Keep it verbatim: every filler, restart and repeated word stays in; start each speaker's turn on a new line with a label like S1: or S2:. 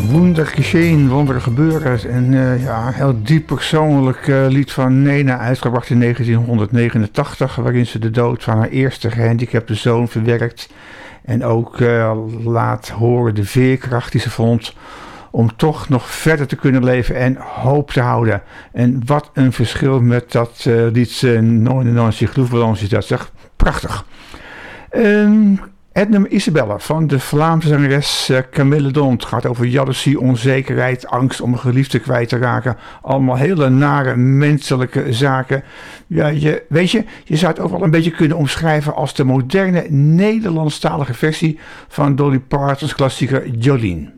S1: Wunder geschehen, wonderen gebeuren. En uh, ja, een heel diep persoonlijk uh, lied van Nena, uitgebracht in negentienhonderdnegenentachtig, waarin ze de dood van haar eerste gehandicapte zoon verwerkt. En ook uh, laat horen de veerkracht die ze vond om toch nog verder te kunnen leven en hoop te houden. En wat een verschil met dat uh, lied uh, negenennegentig Gloefballons is dat, zeg. Prachtig. Um, Het nummer Isabelle van de Vlaamse zangeres uh, Camille Dont gaat over jaloezie, onzekerheid, angst om een geliefde kwijt te raken. Allemaal hele nare menselijke zaken. Ja, je, weet je, je zou het ook wel een beetje kunnen omschrijven als de moderne Nederlandstalige versie van Dolly Partons klassieker Jolene.